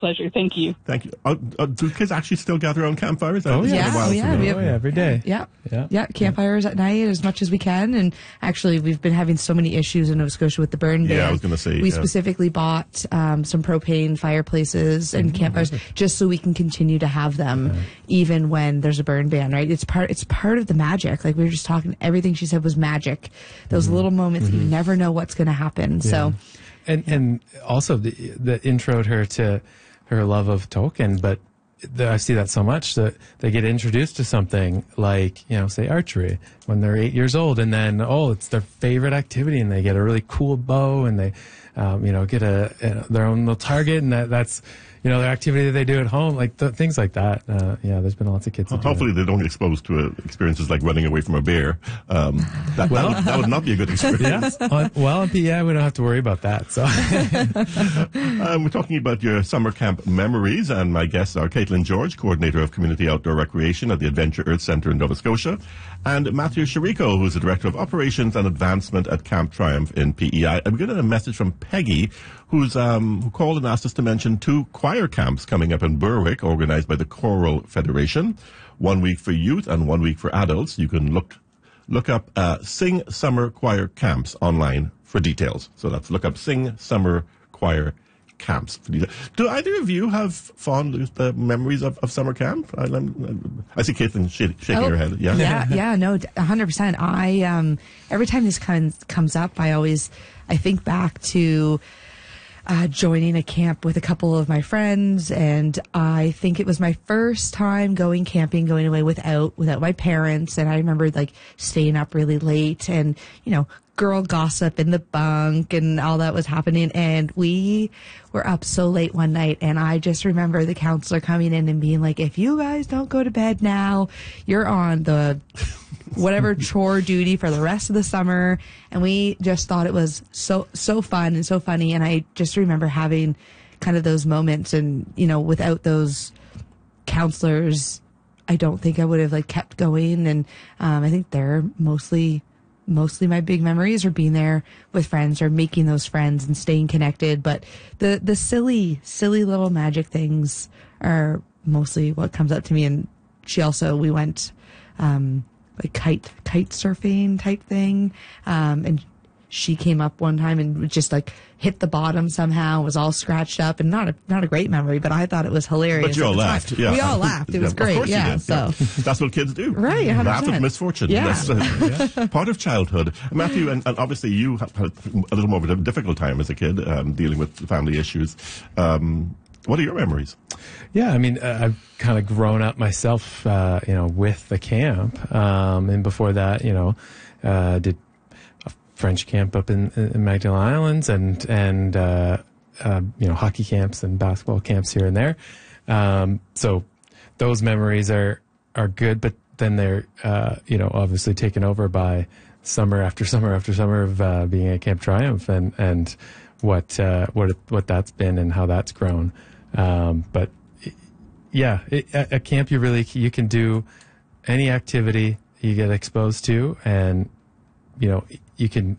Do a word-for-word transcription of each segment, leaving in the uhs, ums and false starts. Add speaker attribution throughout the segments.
Speaker 1: Pleasure. Thank you.
Speaker 2: Thank you. Uh, uh, do kids actually still gather around campfires?
Speaker 3: Oh,
Speaker 2: It's
Speaker 3: yeah.
Speaker 2: been a while
Speaker 4: Oh, yeah.
Speaker 2: for me.
Speaker 4: We have-
Speaker 3: Oh, yeah, every day.
Speaker 4: Yeah.
Speaker 3: Yeah.
Speaker 4: Yeah. Campfires at night as much as we can. And actually, we've been having so many issues in Nova Scotia with the burn ban.
Speaker 2: Yeah, I was gonna say,
Speaker 4: We
Speaker 2: yeah.
Speaker 4: specifically bought um, some propane fireplaces and campfires just so we can continue to have them even when there's a burn ban, right? It's part, it's part of the magic. Like we were just talking, everything she said was magic. Those little moments that you never know what's going to happen. So,
Speaker 3: And and also the, the introed her to her love of Tolkien, but the, I see that so much that they get introduced to something like, you know, say archery when they're eight years old, and then, oh, it's their favorite activity, and they get a really cool bow, and they, um, you know, get a, a their own little target, and that that's, you know, their activity that they do at home, like th- things like that. Uh, yeah, there's been lots of kids. That do
Speaker 2: Hopefully
Speaker 3: that.
Speaker 2: they don't get exposed to uh, experiences like running away from a bear. Um, that,
Speaker 3: Well-
Speaker 2: that, would, that would not be a good experience.
Speaker 3: Yeah. Uh, well, yeah, we don't have to worry about that. So.
Speaker 2: Um, we're talking about your summer camp memories, and my guests are Caitlin George, Coordinator of Community Outdoor Recreation at the Adventure Earth Centre in Nova Scotia, and Matthew Shiriko, who's the Director of Operations and Advancement at Camp Triumph in P E I. I'm getting a message from Peggy, who's um, who called and asked us to mention two choir camps coming up in Berwick, organized by the Choral Federation. One week for youth and one week for adults. You can look look up uh, Sing Summer Choir Camps online for details. So that's look up Sing Summer Choir Camps for details. Do either of you have fond uh, memories of, of summer camp? I, I'm- I see Caitlin sh- shaking
Speaker 4: Oh,
Speaker 2: her head. Yeah.
Speaker 4: yeah, yeah, no, a hundred percent. I um, every time this kind comes up, I always I think back to uh, joining a camp with a couple of my friends, and I think it was my first time going camping, going away without without my parents, and I remember like staying up really late, and you know, girl gossip in the bunk and all that was happening, and we were up so late one night, and I just remember the counselor coming in and being like, if you guys don't go to bed now, you're on the whatever chore duty for the rest of the summer. And we just thought it was so so fun and so funny, and I just remember having kind of those moments, and you know, without those counselors, I don't think I would have like kept going. And um, I think they're mostly mostly my big memories are being there with friends or making those friends and staying connected. But the the silly silly little magic things are mostly what comes up to me. And she also, we went um like kite kite surfing type thing, um and she came up one time and just like hit the bottom somehow, was all scratched up, and not a not a great memory, but I thought it was hilarious.
Speaker 2: But you
Speaker 4: at
Speaker 2: all
Speaker 4: the time.
Speaker 2: laughed. Yeah.
Speaker 4: We all laughed. It was
Speaker 2: Yeah,
Speaker 4: great.
Speaker 2: Of course
Speaker 4: Yeah.
Speaker 2: you did.
Speaker 4: So
Speaker 2: That's what kids do.
Speaker 4: Right, one hundred
Speaker 2: Laugh at
Speaker 4: percent.
Speaker 2: misfortune.
Speaker 4: Yeah.
Speaker 2: That's uh, part of childhood. Matthew, and, and obviously you have had a little more of a difficult time as a kid, um, dealing with family issues. Um, what are your memories?
Speaker 3: Yeah, I mean, uh, I've kind of grown up myself, uh, you know, with the camp. Um, and before that, you know, uh, did a French camp up in, in Magdalen Islands, and, and, uh, uh, you know, hockey camps and basketball camps here and there. Um, so those memories are, are good, but then they're, uh, you know, obviously taken over by summer after summer after summer of, uh, being at Camp Triumph, and, and what, uh, what, what that's been and how that's grown. Um, but yeah, it, at, at camp, you really, you can do any activity you get exposed to, and, you know, you can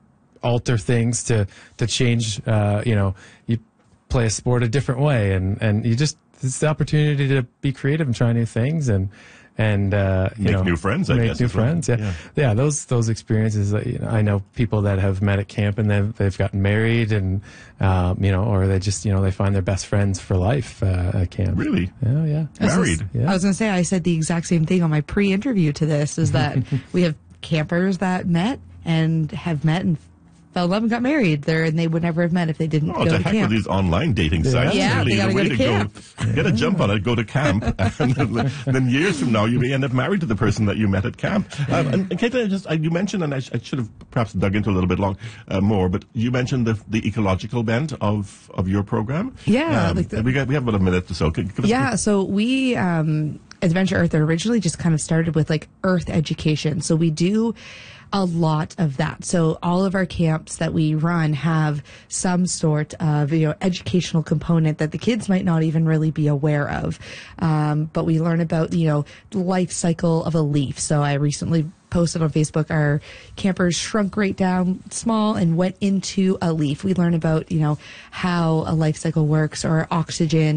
Speaker 3: alter things to, to change, uh, you know, you play a sport a different way, and, and you just, it's the opportunity to be creative and try new things, and, and, uh, you
Speaker 2: Make
Speaker 3: know,
Speaker 2: new friends, I
Speaker 3: make
Speaker 2: guess,
Speaker 3: new
Speaker 2: as well.
Speaker 3: friends. Yeah.
Speaker 2: Yeah.
Speaker 3: yeah. Those, those experiences, uh, you know, I know people that have met at camp and they've, they've gotten married, and, um, you know, or they just, you know, they find their best friends for life, uh, at camp.
Speaker 2: Really?
Speaker 3: Yeah. Yeah.
Speaker 2: Married?
Speaker 3: Yeah.
Speaker 4: I was going to say, I said the exact same thing on my pre-interview to this, is that we have campers that met and have met and fell in love and got married there, and they would never have met if they didn't
Speaker 2: Oh,
Speaker 4: go
Speaker 2: to
Speaker 4: to
Speaker 2: heck
Speaker 4: camp.
Speaker 2: with these online dating sites.
Speaker 4: Yeah,
Speaker 2: really,
Speaker 4: they gotta
Speaker 2: the way
Speaker 4: go to camp.
Speaker 2: go, get a jump on it, go to camp, and then, then years from now you may end up married to the person that you met at camp. Um, and, and Caitlin, just, uh, you mentioned, and I, sh- I should have perhaps dug into a little bit long uh, more, but you mentioned the, the ecological bent of, of your program.
Speaker 4: Yeah,
Speaker 2: Um,
Speaker 4: like the-
Speaker 2: we, got, we have about a minute or so. Give us
Speaker 4: Yeah, so we, um, Adventure Earth originally just kind of started with like earth education. So we do a lot of that. So all of our camps that we run have some sort of, you know, educational component that the kids might not even really be aware of. Um, but we learn about, you know, the life cycle of a leaf. So I recently posted on Facebook, our campers shrunk right down small and went into a leaf. We learn about, you know, how a life cycle works, or oxygen